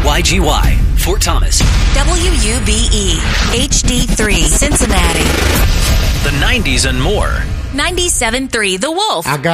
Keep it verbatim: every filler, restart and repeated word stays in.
Y G Y, Fort Thomas. W U B E, H D three, Cincinnati. The nineties and more. ninety-seven point three The Wolf. I got